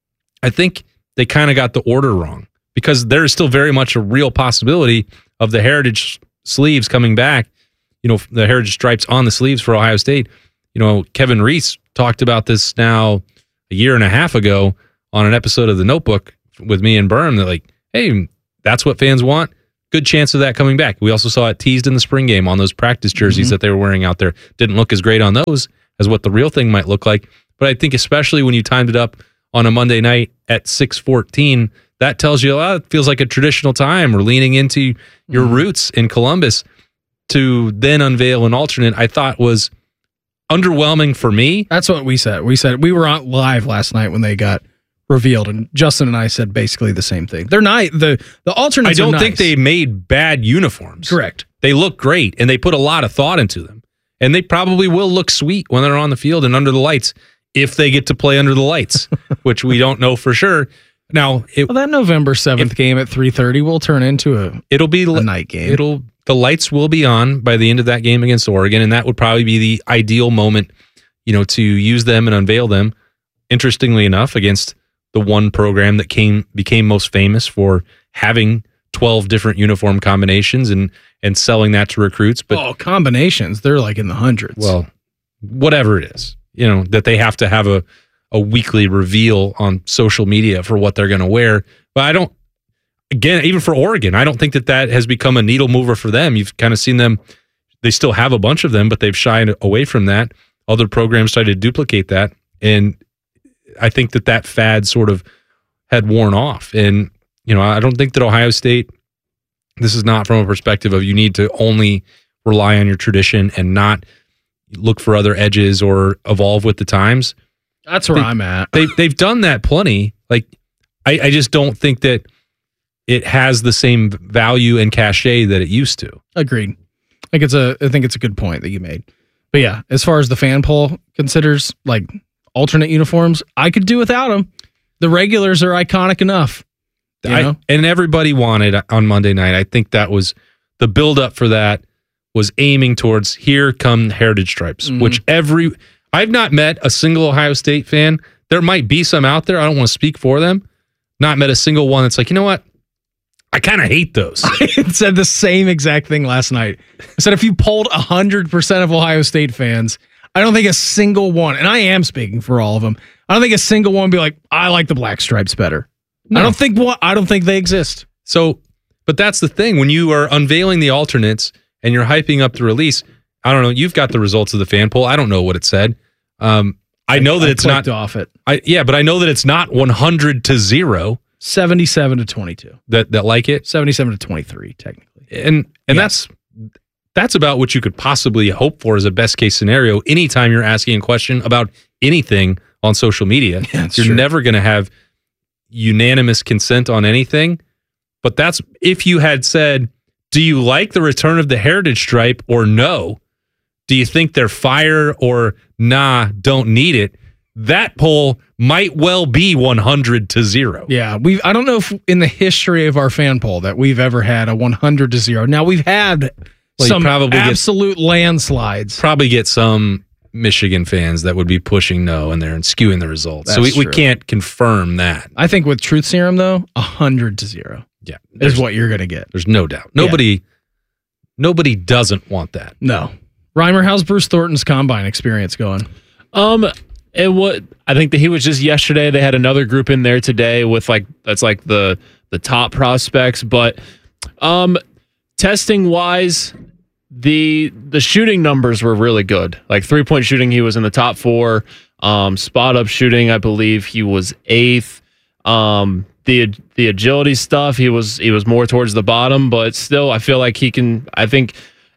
I think they kind of got the order wrong because there is still very much a real possibility of the heritage sleeves coming back, you know, the heritage stripes on the sleeves for Ohio State. You know, Kevin Reese talked about this now a year and a half ago on an episode of The Notebook with me and Berm that like, hey, that's what fans want. Good chance of that coming back. We also saw it teased in the spring game on those practice jerseys mm-hmm. that they were wearing out there. Didn't look as great on those as what the real thing might look like. But I think especially when you timed it up on a Monday night at six fourteen, that tells you, oh, it feels like a traditional time. We're leaning into your mm-hmm. roots in Columbus. To then unveil an alternate, I thought was underwhelming for me. That's what we said. We said we were on live last night when they got revealed, and Justin and I said basically the same thing. They're nice. The the alternates. I don't are nice. think they made bad uniforms. Correct. They look great, and they put a lot of thought into them, and they probably will look sweet when they're on the field and under the lights if they get to play under the lights, which we don't know for sure. Now, it, well, that November seventh game at three thirty will turn into a it'll be a night game. It'll the lights will be on by the end of that game against Oregon, and that would probably be the ideal moment, you know, to use them and unveil them. Interestingly enough, against the one program that came became most famous for having twelve different uniform combinations and and selling that to recruits. But oh, combinations, they're like in the hundreds. Well, whatever it is, you know, that they have to have a a weekly reveal on social media for what they're going to wear. But I don't, again, even for Oregon, I don't think that that has become a needle mover for them. You've kind of seen them, they still have a bunch of them, but they've shied away from that. Other programs try to duplicate that. And I think that that fad sort of had worn off. And, you know, I don't think that Ohio State, this is not from a perspective of you need to only rely on your tradition and not look for other edges or evolve with the times. That's where they, I'm at. They, they've done that plenty. Like, I, I just don't think that it has the same value and cachet that it used to. Agreed. I think it's a, I think it's a good point that you made. But yeah, as far as the fan poll considers, like, alternate uniforms, I could do without them. The regulars are iconic enough. You know? I, and everybody wanted on Monday night. I think that was the buildup for that was aiming towards here come heritage stripes, mm-hmm. which every I've not met a single Ohio State fan. There might be some out there. I don't want to speak for them. Not met a single one that's like, you know what? I kind of hate those. I said the same exact thing last night. I said if you polled one hundred percent of Ohio State fans, I don't think a single one, and I am speaking for all of them, I don't think a single one would be like, I like the black stripes better. No. I don't think what I don't think they exist. So, but that's the thing. When you are unveiling the alternates and you're hyping up the release, I don't know, you've got the results of the fan poll. I don't know what it said. Um, I know that I it's not off it. I, yeah, but I know that it's not one hundred to zero. seventy-seven to twenty-two. That that like it? seventy-seven to twenty-three, technically. And and yes. that's that's about what you could possibly hope for as a best case scenario. Anytime you're asking a question about anything on social media, yeah, you're true. never going to have unanimous consent on anything. But that's if you had said, do you like the return of the heritage stripe or no? Do you think they're fire or nah, don't need it? That poll might well be one hundred to zero. Yeah, we. I don't know if in the history of our fan poll that we've ever had a one hundred to zero. Now we've had well, some probably absolute get, landslides. Probably get some Michigan fans that would be pushing no in there and skewing the results. That's so we, we can't confirm that. I think with Truth Serum though, one hundred to zero. Yeah, is what you're going to get. There's no doubt. Nobody, yeah. nobody doesn't want that. No. Reimer, how's Bruce Thornton's combine experience going? Um. It would. I think that he was just yesterday. They had another group in there today with like that's like the the top prospects. But um, testing wise, the the shooting numbers were really good. Like three point shooting, he was in the top four. Um, spot up shooting, I believe he was eighth. Um, the the agility stuff, he was he was more towards the bottom. But still, I feel like he can. I think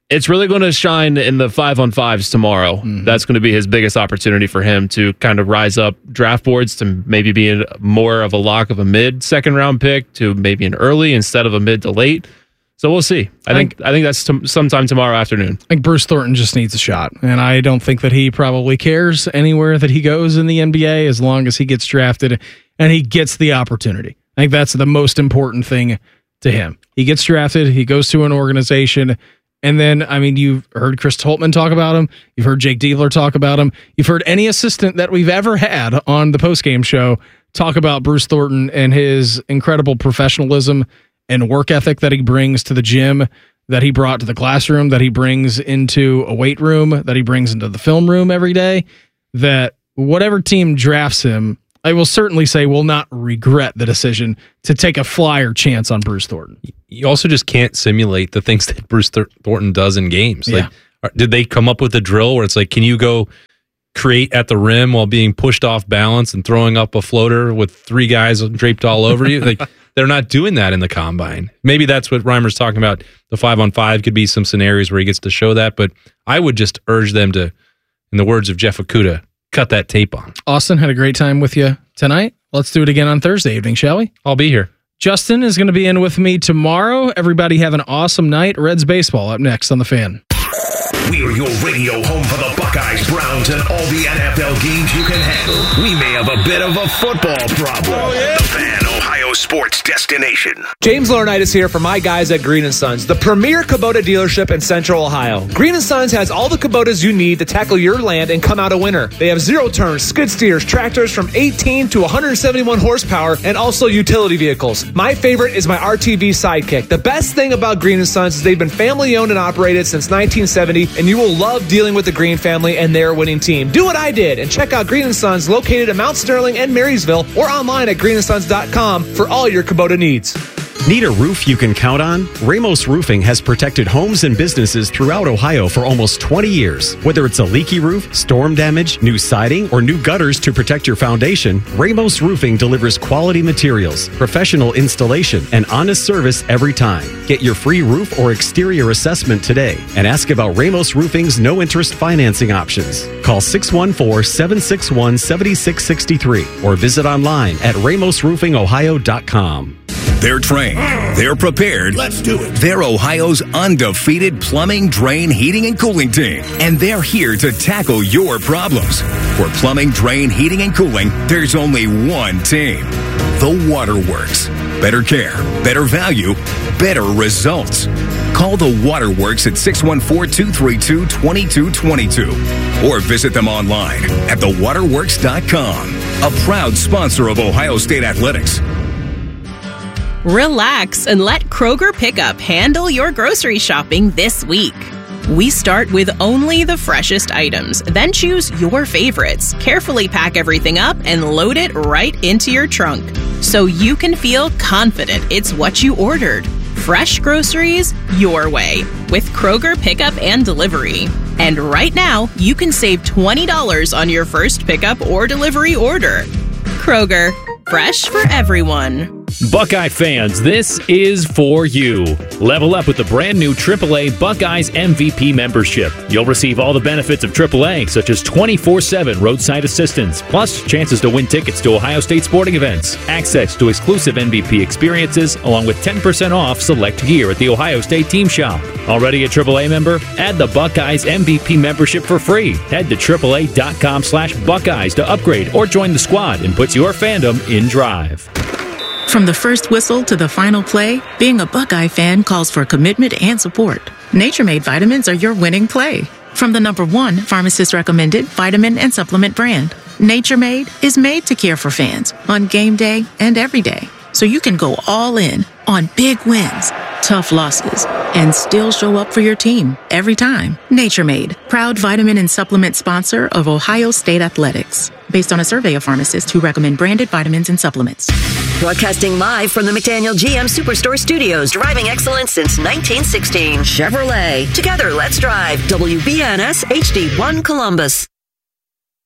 It's really going to shine in the five on fives tomorrow. Mm-hmm. That's going to be his biggest opportunity for him to kind of rise up draft boards to maybe be a, more of a lock of a mid second round pick to maybe an early instead of a mid to late. So we'll see. I, I think I think that's t- sometime tomorrow afternoon. I think Bruce Thornton just needs a shot, and I don't think that he probably cares anywhere that he goes in the N B A as long as he gets drafted and he gets the opportunity. I think that's the most important thing to him. He gets drafted, he goes to an organization, and then, I mean, you've heard Chris Holtmann talk about him. You've heard Jake Diebler talk about him. You've heard any assistant that we've ever had on the postgame show talk about Bruce Thornton and his incredible professionalism and work ethic that he brings to the gym, that he brought to the classroom, that he brings into a weight room, that he brings into the film room every day, that whatever team drafts him, I will certainly say will not regret the decision to take a flyer chance on Bruce Thornton. You also just can't simulate the things that Bruce Th- Thornton does in games. Like, yeah. Did they come up with a drill where it's like, can you go create at the rim while being pushed off balance and throwing up a floater with three guys draped all over you? Like, they're not doing that in the combine. Maybe that's what Reimer's talking about. The five on five could be some scenarios where he gets to show that, but I would just urge them to, in the words of Jeff Okuda, cut that tape on. Austin, had a great time with you tonight. Let's do it again on Thursday evening, shall we? I'll be here. Justin is going to be in with me tomorrow. Everybody have an awesome night. Reds baseball up next on The Fan. We're your radio home for the Buckeyes, Browns, and all the N F L games you can handle. We may have a bit of a football problem. Oh, yeah. The Fan, Ohio sports destination. James Laurinaitis here for my guys at Green and Sons, the premier Kubota dealership in Central Ohio. Green and Sons has all the Kubotas you need to tackle your land and come out a winner. They have zero turns, skid steers, tractors from eighteen to one hundred seventy-one horsepower, and also utility vehicles. My favorite is my R T V Sidekick. The best thing about Green and Sons is they've been family owned and operated since nineteen seventy, and you will love dealing with the Green family and their winning team. Do what I did and check out Green and Sons located in Mount Sterling and Marysville, or online at green and sons dot com for all your Kubota needs. Need a roof you can count on? Ramos Roofing has protected homes and businesses throughout Ohio for almost twenty years. Whether it's a leaky roof, storm damage, new siding, or new gutters to protect your foundation, Ramos Roofing delivers quality materials, professional installation, and honest service every time. Get your free roof or exterior assessment today and ask about Ramos Roofing's no-interest financing options. Call six one four, seven six one, seven six six three or visit online at ramos roofing ohio dot com. They're trained. They're prepared. Let's do it. They're Ohio's undefeated plumbing, drain, heating, and cooling team. And they're here to tackle your problems. For plumbing, drain, heating, and cooling, there's only one team. The Waterworks. Better care, better value, better results. Call the Waterworks at six one four, two three two, two two two two or visit them online at the waterworks dot com. A proud sponsor of Ohio State Athletics. Relax and let Kroger Pickup handle your grocery shopping this week. We start with only the freshest items, then choose your favorites, carefully pack everything up, and load it right into your trunk so you can feel confident it's what you ordered. Fresh groceries your way with Kroger Pickup and Delivery. And right now, you can save twenty dollars on your first pickup or delivery order. Kroger, fresh for everyone. Buckeye fans, this is for you. Level up with the brand new triple A Buckeyes M V P membership. You'll receive all the benefits of triple A, such as twenty-four seven roadside assistance, plus chances to win tickets to Ohio State sporting events, access to exclusive M V P experiences, along with ten percent off select gear at the Ohio State Team Shop. Already a triple A member? Add the Buckeyes M V P membership for free. Head to triple A dot com slash Buckeyes to upgrade or join the squad and put your fandom in drive. From the first whistle to the final play, being a Buckeye fan calls for commitment and support. Nature Made vitamins are your winning play. From the number one pharmacist-recommended vitamin and supplement brand, Nature Made is made to care for fans on game day and every day. So you can go all in on big wins, tough losses, and still show up for your team every time. Nature Made, proud vitamin and supplement sponsor of Ohio State Athletics. Based on a survey of pharmacists who recommend branded vitamins and supplements. Broadcasting live from the McDaniel G M Superstore Studios, driving excellence since nineteen sixteen. Chevrolet. Together, let's drive. W B N S H D one Columbus.